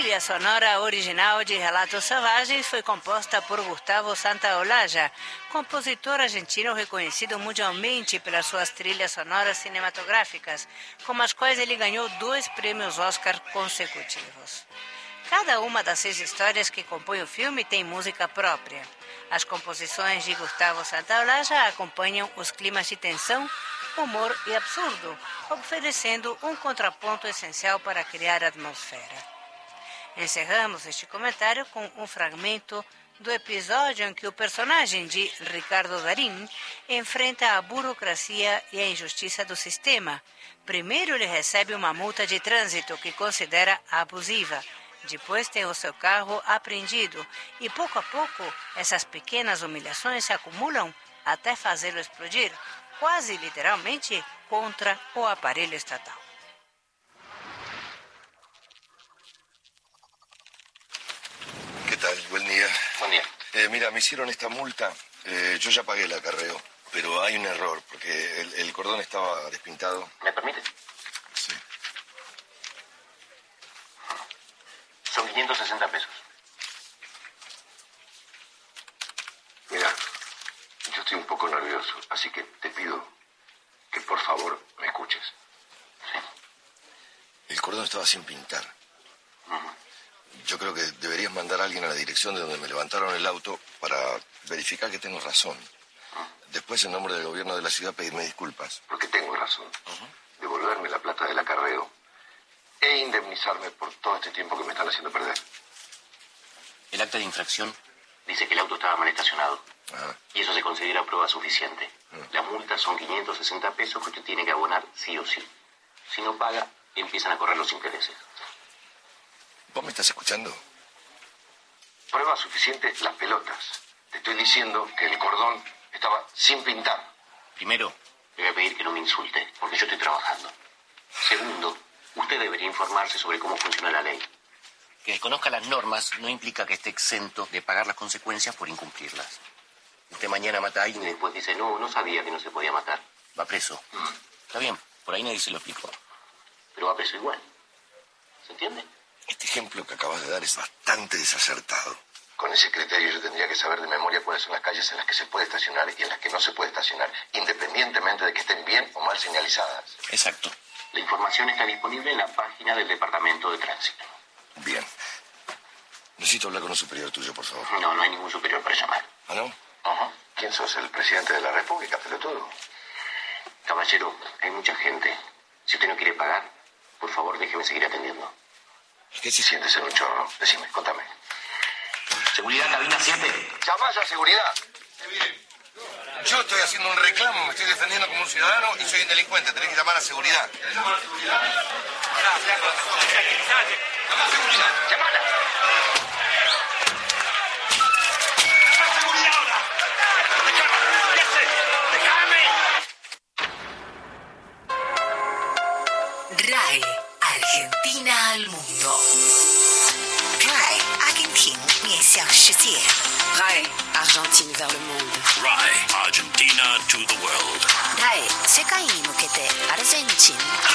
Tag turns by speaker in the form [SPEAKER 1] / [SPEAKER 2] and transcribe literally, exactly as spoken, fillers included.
[SPEAKER 1] trilha sonora original de Relatos Selvagens foi composta por Gustavo Santaolalla, compositor argentino reconhecido mundialmente pelas suas trilhas sonoras cinematográficas, com as quais ele ganhou dois prêmios Oscar consecutivos. Cada uma das seis histórias que compõem o filme tem música própria. As composições de Gustavo Santaolalla acompanham os climas de tensão, humor e absurdo, oferecendo um contraponto essencial para criar atmosfera. Encerramos este comentário com um fragmento do episódio em que o personagem de Ricardo Darín enfrenta a burocracia e a injustiça do sistema. Primeiro ele recebe uma multa de trânsito que considera abusiva. Depois tem o seu carro apreendido e, pouco a pouco, essas pequenas humilhações se acumulam até fazê-lo explodir, quase literalmente, contra o aparelho estatal.
[SPEAKER 2] ¿Qué tal? Buen día.
[SPEAKER 3] Buen día.
[SPEAKER 2] Eh, mira, me hicieron esta multa. Eh, yo ya pagué el acarreo, pero hay un error, porque el, el cordón estaba despintado.
[SPEAKER 3] ¿Me permite?
[SPEAKER 2] Sí.
[SPEAKER 3] Son quinientos sesenta pesos.
[SPEAKER 2] Mira, yo estoy un poco nervioso, así que te pido que por favor me escuches.
[SPEAKER 3] Sí.
[SPEAKER 2] El cordón estaba sin pintar.
[SPEAKER 3] Uh-huh.
[SPEAKER 2] Yo creo que deberías mandar a alguien a la dirección de donde me levantaron el auto para verificar que tengo razón.
[SPEAKER 3] Uh-huh.
[SPEAKER 2] Después, en nombre del gobierno de la ciudad, pedirme disculpas.
[SPEAKER 3] Porque tengo razón.
[SPEAKER 2] Uh-huh.
[SPEAKER 3] Devolverme la plata del acarreo e indemnizarme por todo este tiempo que me están haciendo perder.
[SPEAKER 4] El acta de infracción
[SPEAKER 3] dice que el auto estaba mal estacionado.
[SPEAKER 2] Ajá.
[SPEAKER 3] Y eso se considera prueba suficiente.
[SPEAKER 2] Uh-huh.
[SPEAKER 3] La multa son quinientos sesenta pesos que usted tiene que abonar sí o sí. Si no paga, empiezan a correr los intereses.
[SPEAKER 2] ¿Vos me estás escuchando?
[SPEAKER 3] Prueba suficiente las pelotas. Te estoy diciendo que el cordón estaba sin pintar.
[SPEAKER 4] Primero,
[SPEAKER 3] le voy a pedir que no me insulte, porque yo estoy trabajando. Segundo, usted debería informarse sobre cómo funciona la ley.
[SPEAKER 4] que desconozca las normas no implica que esté exento de pagar las consecuencias por incumplirlas. Usted mañana mata a alguien
[SPEAKER 3] Y después dice, no, no sabía que no se podía matar.
[SPEAKER 4] va preso.
[SPEAKER 3] Mm.
[SPEAKER 4] Está bien, por ahí nadie se lo explicó.
[SPEAKER 3] Pero va preso igual. ¿Se entiende?
[SPEAKER 2] Este ejemplo que acabas de dar es bastante desacertado.
[SPEAKER 3] Con ese criterio yo tendría que saber de memoria cuáles son las calles en las que se puede estacionar y en las que no se puede estacionar, independientemente de que estén bien o mal señalizadas.
[SPEAKER 4] Exacto.
[SPEAKER 3] La información está disponible en la página del Departamento de Tránsito.
[SPEAKER 2] Bien. Necesito hablar con un superior tuyo, por favor.
[SPEAKER 3] No, no hay ningún superior para llamar.
[SPEAKER 2] ¿Ah, no?
[SPEAKER 3] Ajá.
[SPEAKER 2] ¿Quién sos? ¿El presidente de la República, pelotudo?
[SPEAKER 3] Caballero, hay mucha gente. Si usted no quiere pagar, por favor déjeme seguir atendiendo.
[SPEAKER 2] ¿Qué se siente ser un chorro? Decime, contame.
[SPEAKER 3] Seguridad, cabina siete.
[SPEAKER 2] Llamás a seguridad. Yo estoy haciendo un reclamo, me estoy defendiendo como un ciudadano y soy un delincuente. Tenés que llamar a seguridad. Llama a seguridad. Llama a seguridad. Llamala.
[SPEAKER 5] RAI, Argentina al mundo. RAI, Argentina 面向世界。RAI, Argentine vers le monde.
[SPEAKER 6] RAI, Argentina to the world.
[SPEAKER 5] RAI, 世界に向けてアルゼンチン。